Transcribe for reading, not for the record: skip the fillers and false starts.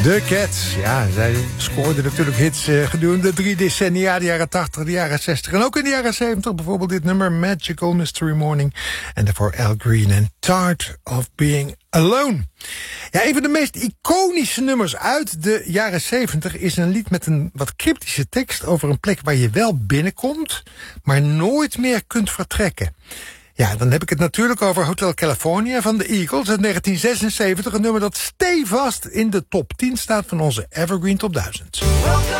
The Cats, ja, zij scoorden natuurlijk hits gedurende 3 decennia, de jaren 80, de jaren 60 en ook in de jaren 70. Bijvoorbeeld dit nummer, Magical Mystery Morning. En daarvoor Al Green en Tired of Being Alone. Ja, een van de meest iconische nummers uit de jaren 70 is een lied met een wat cryptische tekst over een plek waar je wel binnenkomt, maar nooit meer kunt vertrekken. Ja, dan heb ik het natuurlijk over Hotel California van de Eagles uit 1976. Een nummer dat stevast in de top 10 staat van onze Evergreen Top 1000.